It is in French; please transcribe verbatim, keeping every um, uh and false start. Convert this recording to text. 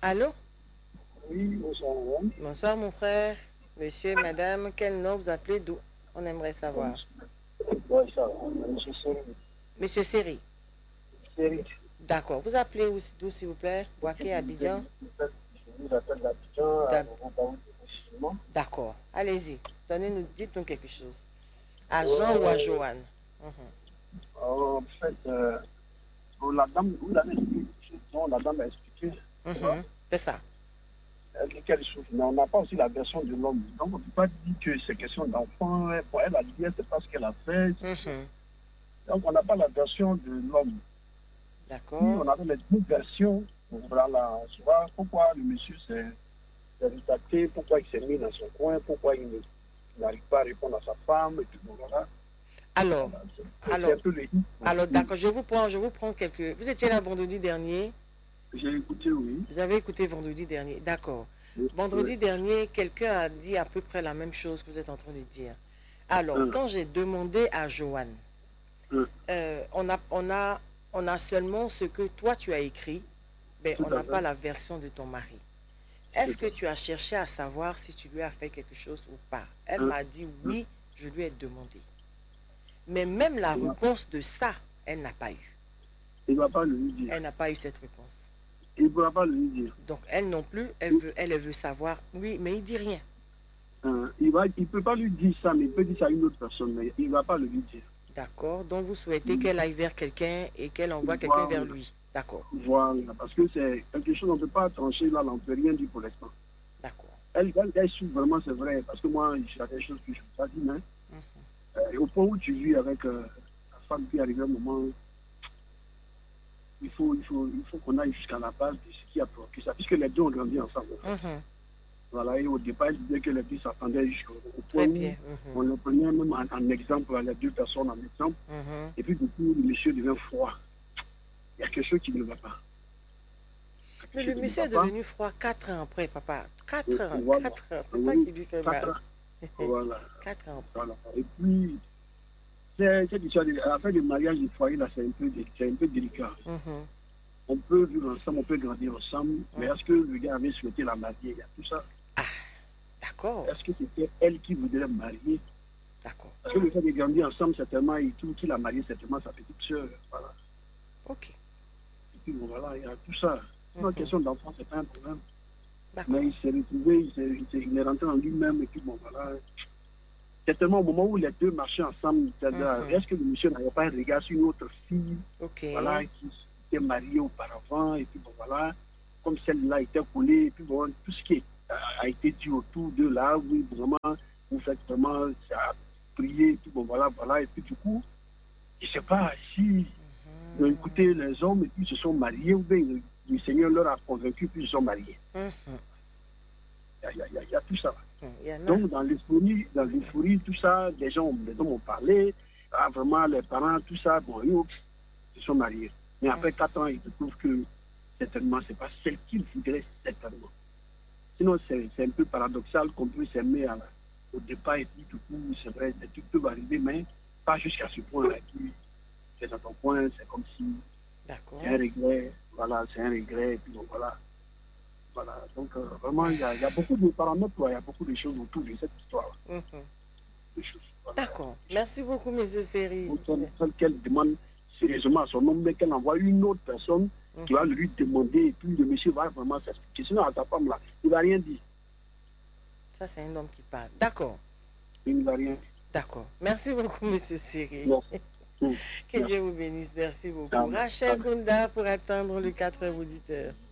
Allô? Oui, bonsoir, madame. Bonsoir, mon frère. Monsieur, madame, quel nom vous appelez? D'où? On aimerait savoir. Oui, ça va. Monsieur Seri. Monsieur Seri. Seri. D'accord. Vous appelez où- d'où, s'il vous plaît? Boaké, Abidjan? Je vous appelle d'Abidjan à D'a- Montpellier. D'accord. Allez-y. Donnez-nous, dites-nous quelque chose. À Jean ou à Euh, Joanne? Mhm. en fait, euh, bon, la dame, vous l'avez expliqué, bon, la dame a expliqué, tu vois, Mhm. C'est ça. elle dit qu'elle souffre, mais on n'a pas aussi la version de l'homme. Donc, on ne peut pas dire que c'est question d'enfant. Pour elle, la lumière, c'est pas ce qu'elle a fait. Mhm. Donc, on n'a pas la version de l'homme. Si D'accord. on avait les deux versions, on va la savoir pourquoi le monsieur s'est s'est rétracté, pourquoi il s'est mis dans son coin, pourquoi il ne- il n'arrive pas à répondre à sa femme, et puis bon, voilà. Alors, Voilà, c'est c'est alors, un peu le alors, oui. d'accord. Je vous prends, je vous prends quelques. Vous étiez là vendredi dernier. J'ai écouté, oui. Vous avez écouté vendredi dernier. D'accord. Oui, oui. Vendredi dernier, quelqu'un a dit à peu près la même chose que vous êtes en train de dire. Alors, Hum, quand j'ai demandé à Joanne, hum, euh, on, a, on, a, on a seulement ce que toi tu as écrit, mais tout on à n'a pas fait. la version de ton mari. Tout Est-ce que à tu as cherché à savoir si tu lui as fait quelque chose ou pas? Elle fait. Hum, m'a dit hum. oui, je lui ai demandé. Mais même la Il va- réponse de ça, elle n'a pas eu. il ne va pas lui dire. Elle n'a pas eu cette réponse. Il ne pourra pas lui dire. Donc elle non plus, elle veut, elle veut savoir, oui, mais il dit rien. Hein, il ne il peut pas lui dire ça, mais il peut dire ça à une autre personne, mais il ne va pas le lui dire. D'accord. Donc vous souhaitez Hum, qu'elle aille vers quelqu'un et qu'elle envoie quelqu'un Voilà, vers lui. D'accord. voilà, parce que c'est quelque chose, on ne peut pas trancher là, on ne peut rien dire pour l'instant. D'accord. Elle, elle, elle souffre vraiment, c'est vrai, parce que moi, il y a des choses que je ne peux pas dire, mais Mhm. euh, au point où tu vis avec euh, la femme qui arrive à un moment, il faut, il faut, il faut qu'on aille jusqu'à la base de ce qui a provoqué ça, puisque les deux ont grandi ensemble. En fait. Mhm. Voilà, et au départ, il disait que les deux s'attendaient jusqu'au au point Très où bien. Mhm. on le prenait même en, en exemple, les deux personnes en exemple, Mhm. et puis du coup, le monsieur devient froid. Il y a quelque chose qui ne va pas. Il y a Mais quelque le chose qui ne monsieur va est pas. devenu froid quatre ans après, papa. Et Quatre ans, voilà. quatre ans. C'est ça Oui, qui lui fait quatre mal. ans. Voilà. Quatre ans après. Voilà. Et puis, c'est- cette histoire de l'affaire du mariage du foyer, là, c'est un peu, dé- c'est un peu délicat. Mhm. On peut vivre ensemble, on peut grandir ensemble, mais Mhm. est-ce que le gars avait souhaité la marier? Il y a tout ça. Ah, d'accord. Est-ce que c'était elle qui voudrait marier? D'accord. Parce que le fait de grandir ensemble, certainement, et tout, qui l'a marié, certainement sa petite soeur. Voilà. Ok. Et puis bon, voilà, il y a tout ça. Sinon, Mhm. question d'enfant, c'est pas un problème. Mais D'accord. il s'est retrouvé, il, s'est- il, s'est- il est rentré en lui-même, et puis bon, voilà. Certainement, au moment où les deux marchaient ensemble, c'est-à-dire, Mhm. est-ce que le monsieur n'avait pas un regard sur une autre fille, Ok. voilà, qui était mariée auparavant, et puis bon, voilà, comme celle-là était collée, et puis bon, tout ce qui a été dit autour de là, oui, vraiment, vous faites vraiment, ça a prié, et puis bon, voilà, voilà, et puis du coup, je ne sais pas si ils ont Mhm. écouté les hommes et puis ils se sont mariés, ou bien le, le Seigneur leur a convaincu, puis ils se sont mariés. Mhm. Il y a, il y a- il y a- il y a tout ça. Mhm. Il y en a. Donc, dans l'euphorie, dans l'euphorie, tout ça, les gens, les hommes ont parlé, ah, vraiment, les parents, tout ça, bon, ils se sont mariés. Mais après quatre ans, ils trouvent que certainement, ce n'est pas celle qu'ils voudraient, certainement. Sinon, c'est c'est un peu paradoxal qu'on peut s'aimer à la- au départ, et puis du coup, c'est vrai, des trucs peuvent arriver, mais pas jusqu'à ce point-là. Puis, c'est dans ton point, c'est comme si c'est un D'accord. regret, voilà, c'est un regret, et puis bon, voilà. Voilà, donc euh, vraiment, il y, a, il y a beaucoup de paramètres, quoi, il y a beaucoup de choses autour de cette histoire. Mhm. De choses, voilà. D'accord. Merci beaucoup, monsieur Seri. Pour celle, celle qu'elle demande sérieusement à son homme, mais qu'elle envoie une autre personne qui va Mhm. lui demander, et puis le monsieur va vraiment s'expliquer. Sinon, à sa femme, là, il ne va rien dire. Ça, c'est un homme qui parle. D'accord. Il ne va rien dire. D'accord. Merci beaucoup, monsieur Seri. Non. Hum. Que Merci. Dieu vous bénisse. Merci beaucoup. Amen. Rachel Amen. Kunda pour attendre le quatrième auditeur.